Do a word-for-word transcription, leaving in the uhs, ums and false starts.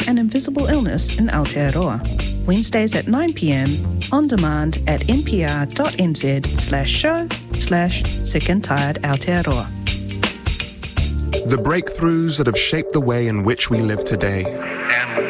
and invisible illness in Aotearoa. Wednesdays at nine p.m, on demand at npr.nz slash show slash sick and tired Aotearoa. The breakthroughs that have shaped the way in which we live today. And